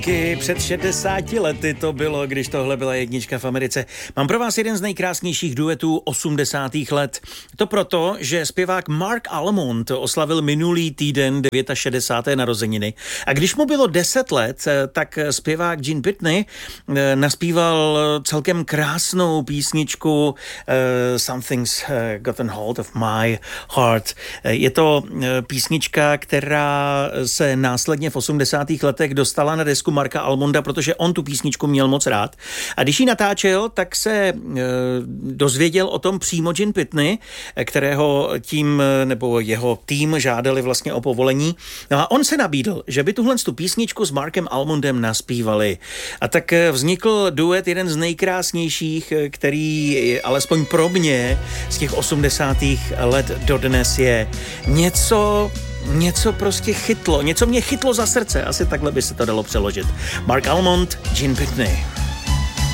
Před 60 lety to bylo, když tohle byla jednička v Americe. Mám pro vás jeden z nejkrásnějších duetů 80. let. To proto, že zpěvák Mark Almond oslavil minulý týden 69. narozeniny. A když mu bylo 10 let, tak zpěvák Gene Pitney naspíval celkem krásnou písničku Something's Gotten Hold of My Heart. Je to písnička, která se následně v 80. letech dostala na desku Marka Almonda, protože on tu písničku měl moc rád. A když ji natáčel, tak se dozvěděl o tom přímo Gene Pitney, kterého tím nebo jeho tým žádali vlastně o povolení. No a on se nabídl, že by tuhle tu písničku s Markem Almondem naspívali. A tak vznikl duet, jeden z nejkrásnějších, který alespoň pro mě z těch 80. let dodnes je něco prostě chytlo, něco mě chytlo za srdce, asi takhle by se to dalo přeložit. Mark Almond, Gene Pitney.